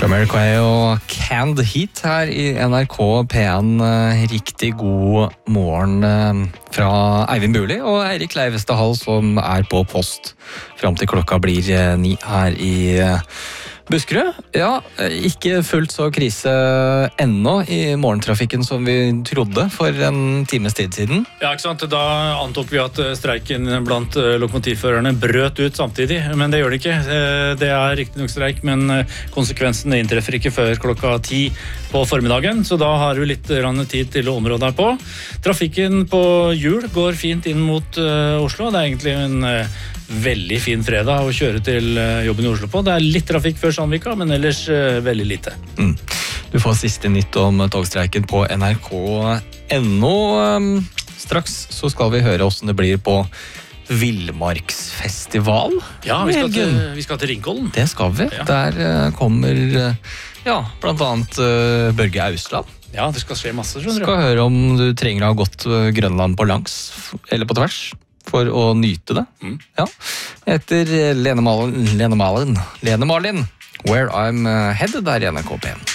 Jamiroquai og Canned Heat her i NRK P1. Riktig god morgen fra Eivind Buli og Eirik Leivestad Hall, som på post frem til klokka blir 9 her i Buskerud. Ja, ikke fullt så krise ennå i morgentrafikken som vi trodde for en times tid siden. Ja, ikke sant? Da antok vi at streiken blant lokomotivførerne brøt ut samtidig, men det gjør det ikke. Det riktig nok streik, men konsekvensene inntreffer ikke før klokka 10 på formiddagen, så da har vi litt tid til å områ der på. Trafikken på hjul går fint inn mot Oslo. Det egentlig en veldig fin fredag å kjøre til jobben i Oslo på. Det litt trafikk før Sandvika, men ellers veldig lite. Du får siste nytt om togstreiken på NRK.no. Straks så skal vi høre hvordan det blir på Villmarksfestival. Ja, vi skal til Ringkollen. Det skal vi. Ja. Der kommer blant annet Børge Ausland. Ja, det skal skje masse, skjønner du. Skal høre om du trenger å ha gått Grønland på langs eller på tvers for å nyte det. Ja. Etter Lene Marlin, Where I'm Headed, der i NRK P1.